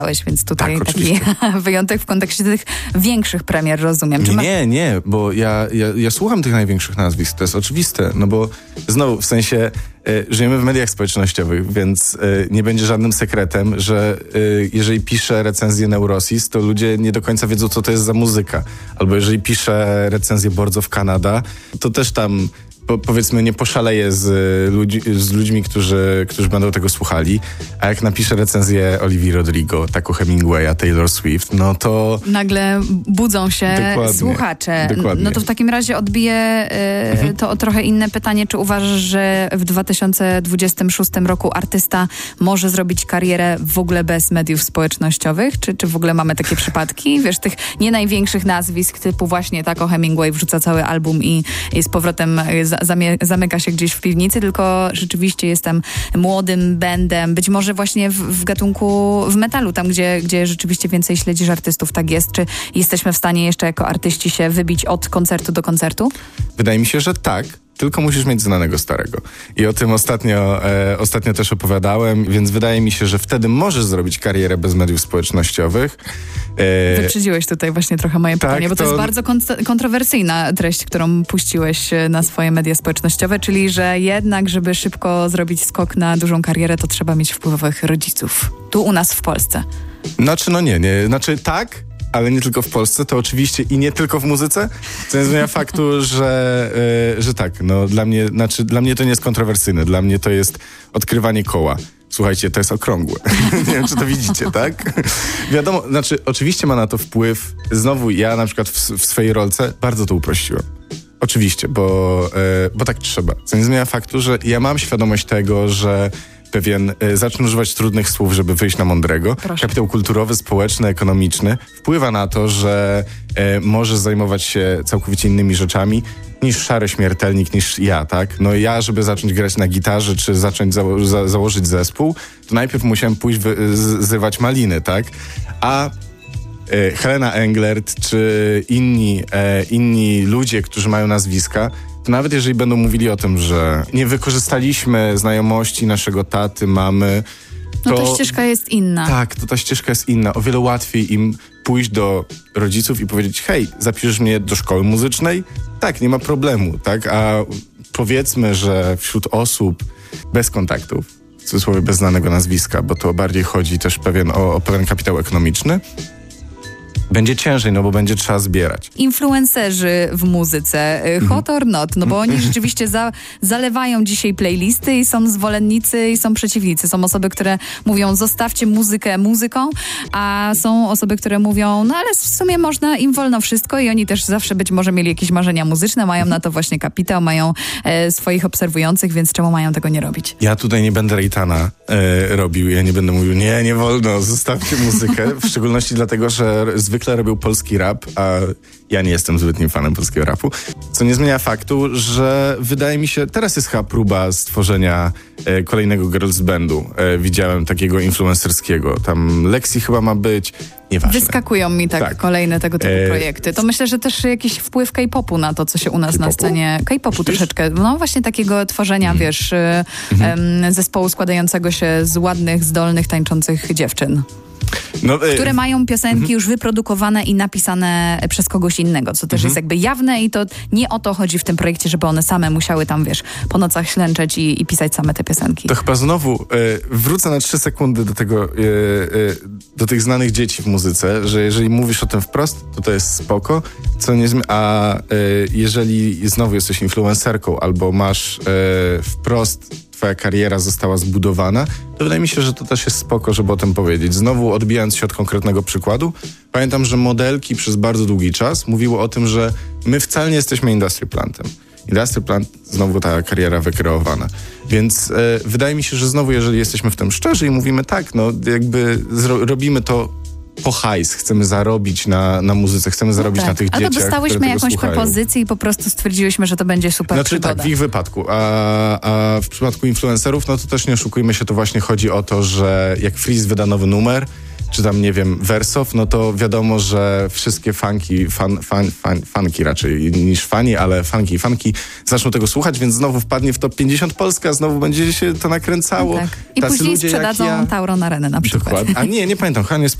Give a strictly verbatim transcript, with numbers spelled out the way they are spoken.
Więc tutaj Tak, taki wyjątek w kontekście tych większych premier, rozumiem. Czy nie, ma... nie, nie, bo ja, ja, ja słucham tych największych nazwisk, to jest oczywiste, no bo znowu, w sensie y, żyjemy w mediach społecznościowych, więc y, nie będzie żadnym sekretem, że y, jeżeli piszę recenzję Neurosis, to ludzie nie do końca wiedzą, co to jest za muzyka. Albo jeżeli piszę recenzję Boards of Canada, to też tam Po, powiedzmy, nie poszaleję z, ludzi, z ludźmi, którzy, którzy będą tego słuchali, a jak napiszę recenzję Olivii Rodrigo, Taco Hemingwaya, Taylor Swift, no to... Nagle budzą się Dokładnie, słuchacze. dokładnie. No to w takim razie odbiję y, mhm. to o trochę inne pytanie. Czy uważasz, że w dwa tysiące dwudziestym szóstym roku artysta może zrobić karierę w ogóle bez mediów społecznościowych? Czy, czy w ogóle mamy takie przypadki? Wiesz, tych nie największych nazwisk typu właśnie Taco Hemingway wrzuca cały album i, i z powrotem Zamie- zamyka się gdzieś w piwnicy, tylko rzeczywiście jestem młodym bandem, być może właśnie w, w gatunku, w metalu, tam gdzie, gdzie rzeczywiście więcej śledzisz artystów, tak jest. Czy jesteśmy w stanie jeszcze jako artyści się wybić od koncertu do koncertu? Wydaje mi się, że tak. Tylko musisz mieć znanego starego. I o tym ostatnio, e, ostatnio też opowiadałem, więc wydaje mi się, że wtedy możesz zrobić karierę bez mediów społecznościowych. E, Wyprzedziłeś tutaj właśnie trochę moje tak, pytanie, bo to, to jest bardzo kont- kontrowersyjna treść, którą puściłeś na swoje media społecznościowe, czyli że jednak, żeby szybko zrobić skok na dużą karierę, to trzeba mieć wpływowych rodziców. Tu u nas w Polsce. Znaczy, no nie, nie. Znaczy tak, ale nie tylko w Polsce, to oczywiście i nie tylko w muzyce, co nie zmienia faktu, że, yy, że tak, no dla mnie, znaczy dla mnie to nie jest kontrowersyjne, dla mnie to jest odkrywanie koła. Słuchajcie, to jest okrągłe. Nie wiem, czy to widzicie, tak? Wiadomo, znaczy oczywiście ma na to wpływ, znowu ja na przykład w, w swojej rolce bardzo to uprościłem. Oczywiście, bo, yy, bo tak trzeba. Co nie zmienia faktu, że ja mam świadomość tego, że pewien, e, zacznę używać trudnych słów, żeby wyjść na mądrego. Proszę. Kapitał kulturowy, społeczny, ekonomiczny wpływa na to, że e, możesz zajmować się całkowicie innymi rzeczami niż szary śmiertelnik, niż ja, tak? No ja, żeby zacząć grać na gitarze, czy zacząć zało- za- założyć zespół, to najpierw musiałem pójść wy- z- zrywać maliny, tak? A e, Helena Englert, czy inni, e, inni ludzie, którzy mają nazwiska, to nawet jeżeli będą mówili o tym, że nie wykorzystaliśmy znajomości naszego taty, mamy, to... No to ścieżka jest inna. Tak, to ta ścieżka jest inna. O wiele łatwiej im pójść do rodziców i powiedzieć: hej, zapiszesz mnie do szkoły muzycznej? Tak, nie ma problemu, tak? A powiedzmy, że wśród osób bez kontaktów, w cudzysłowie bez znanego nazwiska, bo to bardziej chodzi też pewien, o, o pewien kapitał ekonomiczny, będzie ciężej, no bo będzie trzeba zbierać. Influencerzy w muzyce, hot or not, no bo oni rzeczywiście za, zalewają dzisiaj playlisty i są zwolennicy i są przeciwnicy. Są osoby, które mówią: zostawcie muzykę muzyką, a są osoby, które mówią: no ale w sumie można, im wolno wszystko, i oni też zawsze być może mieli jakieś marzenia muzyczne, mają na to właśnie kapitał, mają e, swoich obserwujących, więc czemu mają tego nie robić? Ja tutaj nie będę Rejtana e, robił, ja nie będę mówił: nie, nie wolno, zostawcie muzykę, w szczególności dlatego, że zwykle robił polski rap, a ja nie jestem zbytnim fanem polskiego rapu, co nie zmienia faktu, że wydaje mi się, teraz jest chyba próba stworzenia e, kolejnego girls bandu. E, widziałem takiego influencerskiego, tam Lexi chyba ma być, nieważne. Wyskakują mi tak, tak. kolejne tego typu e... projekty. To myślę, że też jakiś wpływ K-popu na to, co się u nas K-popu? na scenie, K-popu troszeczkę, no właśnie takiego tworzenia, mm. wiesz, mm. y, zespołu składającego się z ładnych, zdolnych, tańczących dziewczyn. No, y- które mają piosenki mm-hmm. już wyprodukowane i napisane przez kogoś innego, co też mm-hmm. jest jakby jawne, i to nie o to chodzi w tym projekcie, żeby one same musiały tam, wiesz, po nocach ślęczeć i, i pisać same te piosenki. To chyba znowu y, wrócę na trzy sekundy do tego, y, y, do tych znanych dzieci w muzyce, że jeżeli mówisz o tym wprost, to to jest spoko, co nie zmi- a y, jeżeli znowu jesteś influencerką albo masz y, wprost twoja kariera została zbudowana, to wydaje mi się, że to też jest spoko, żeby o tym powiedzieć. Znowu odbijając się od konkretnego przykładu, pamiętam, że modelki przez bardzo długi czas mówiły o tym, że my wcale nie jesteśmy industry plantem. Industry plant, znowu ta kariera wykreowana. Więc e, wydaje mi się, że znowu, jeżeli jesteśmy w tym szczerzy i mówimy: tak, no jakby zro- robimy to po hajs, chcemy zarobić na, na muzyce, chcemy zarobić no tak. na tych a dzieciach, to dostałyśmy jakąś słuchają. propozycję i po prostu stwierdziłyśmy, że to będzie super Znaczy przygoda. tak, w ich wypadku. A, a w przypadku influencerów, no to też nie oszukujmy się, to właśnie chodzi o to, że jak Freeze wyda nowy numer, czy tam, nie wiem, Wersow, no to wiadomo, że wszystkie fanki, fan, fan, fan, fanki raczej niż fani, ale fanki i fanki zaczną tego słuchać, więc znowu wpadnie w top pięćdziesiąt Polska, znowu będzie się to nakręcało. No tak. I Tacy później ludzie jak sprzedadzą ja... Tauron Arenę na przykład. Dokładnie. A nie, nie pamiętam, chyba nie